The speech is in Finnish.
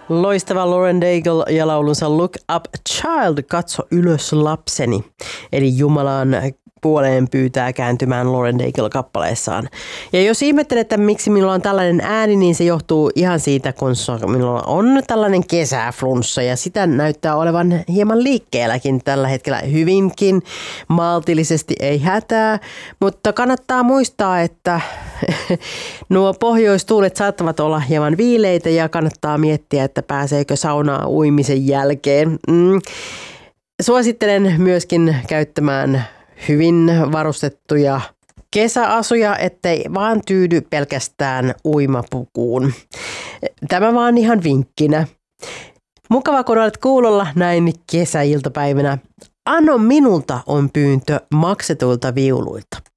Loistava Lauren Daigle ja laulunsa Look Up Child, katso ylös lapseni. Eli Jumalan puoleen pyytää kääntymään Lauren Daigle kappaleessaan. Ja jos ihmettelen, että miksi minulla on tällainen ääni, niin se johtuu ihan siitä, kun minulla on tällainen kesäflunssa ja sitä näyttää olevan hieman liikkeelläkin tällä hetkellä hyvinkin maltillisesti, ei hätää, mutta kannattaa muistaa, että nuo pohjoistuulet saattavat olla hieman viileitä ja kannattaa miettiä, että pääseekö saunaan uimisen jälkeen. Suosittelen myöskin käyttämään hyvin varustettuja kesäasuja, ettei vaan tyydy pelkästään uimapukuun. Tämä vaan ihan vinkkinä. Mukava, kun olet kuulolla näin kesäiltapäivänä. Anno minulta on pyyntö maksetuilta viuluilta.